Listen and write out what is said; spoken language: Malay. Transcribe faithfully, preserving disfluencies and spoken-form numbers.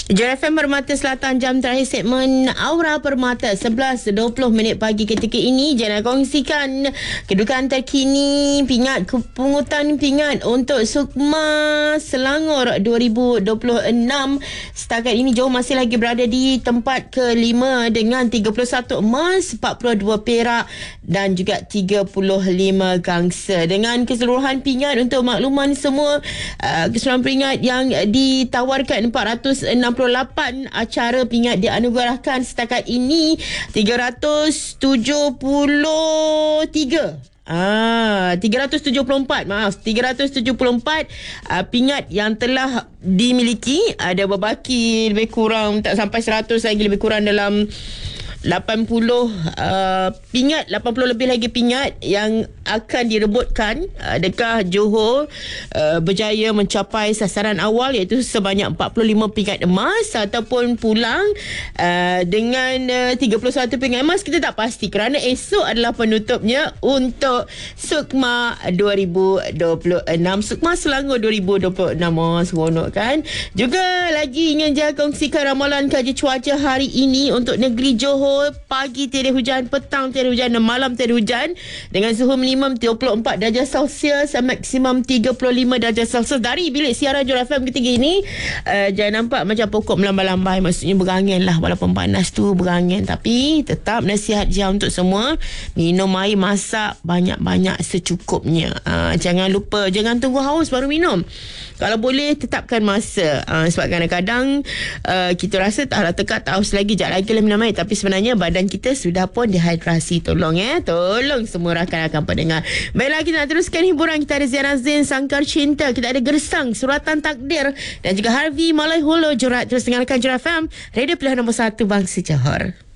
J F M Permata Selatan, jam terakhir segmen Aura Permata sebelas dua puluh minit pagi ketika ini. Jangan kongsikan kedudukan terkini pingat pungutan pingat untuk Sukma Selangor dua ribu dua puluh enam. Setakat ini Johor masih lagi berada di tempat kelima dengan tiga puluh satu emas, empat puluh dua perak dan juga tiga puluh lima gangsa. Dengan keseluruhan pingat untuk makluman semua, uh, keseluruhan pingat yang ditawarkan empat ratus enam puluh lapan acara pingat dianugerahkan setakat ini tiga ratus tujuh puluh tiga. Ah, tiga ratus tujuh puluh empat, maaf, tiga ratus tujuh puluh empat uh, pingat yang telah dimiliki. Ada berbaki lebih kurang tak sampai seratus lagi, lebih kurang dalam lapan puluh uh, pingat, lapan puluh lebih lagi pingat yang akan direbutkan. Adakah Johor uh, berjaya mencapai sasaran awal iaitu sebanyak empat puluh lima pingat emas ataupun pulang uh, dengan uh, tiga puluh satu pingat emas? Kita tak pasti kerana esok adalah penutupnya untuk Sukma dua ribu dua puluh enam. Sukma Selangor dua ribu dua puluh enam. Oh, seronok kan? Juga lagi ingin saya kongsikan ramalan kaji cuaca hari ini untuk negeri Johor. Pagi tiada hujan, petang tiada hujan dan malam tiada hujan dengan suhu minimum dua puluh empat darjah Celsius, maksimum tiga puluh lima darjah Celsius. Dari bilik siaran Johor F M ketiga ini, uh, jangan nampak macam pokok melambai-lambai, maksudnya berangin lah, walaupun panas tu berangin, tapi tetap nasihat jam untuk semua minum air masak banyak-banyak secukupnya. Uh, jangan lupa, jangan tunggu haus baru minum. Kalau boleh tetapkan masa, uh, sebab kadang-kadang uh, kita rasa tak lah tekak, tak haus lagi, jap lagi lah minum air, tapi sebenarnya badan kita sudah pun dehidrasi. Tolong ya, tolong semua rakan-rakan pendengar. Baiklah, kita nak teruskan hiburan. Kita ada Ziana Zain, Sangkar Cinta, kita ada Gersang, Suratan Takdir dan juga Harvey Malaiholo Jorat. Terus dengarkan Johor F M, radio pilihan nombor satu bangsa Johor.